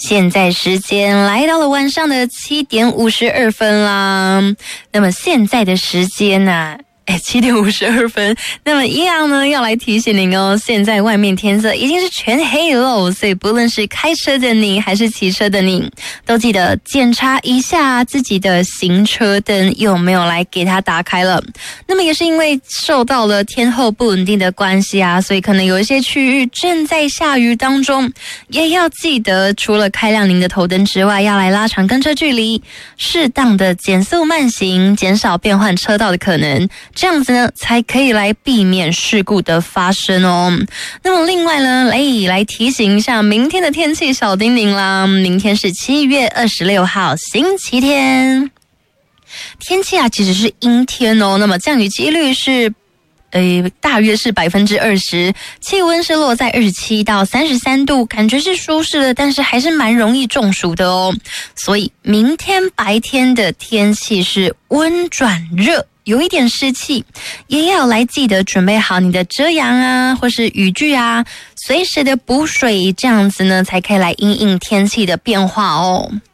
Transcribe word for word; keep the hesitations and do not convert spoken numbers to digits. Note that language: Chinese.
现在时间来到了晚上的七点五十二分啦。那么现在的时间啊哎，七点五十二分。那么一样呢，要来提醒您哦，现在外面天色已经是全黑喽，所以不论是开车的你还是骑车的你，都记得检查一下自己的行车灯有没有来给它打开了。那么也是因为受到了天候不稳定的关系啊，所以可能有一些区域正在下雨当中，也要记得除了开亮您的头灯之外，要来拉长跟车距离，适当的减速慢行，减少变换车道的可能。这样子呢，才可以来避免事故的发生哦。那么另外呢，来来提醒一下明天的天气小叮咛啦。明天是七月二十六号星期天，天气啊其实是阴天哦。那么降雨几率是呃，大约是百分之二十，气温是落在二十七到三十三度，感觉是舒适的，但是还是蛮容易中暑的哦。所以明天白天的天气是温转热，有一点湿气，也要来记得准备好你的遮阳啊，或是雨具啊，随时的补水，这样子呢才可以来因应天气的变化哦。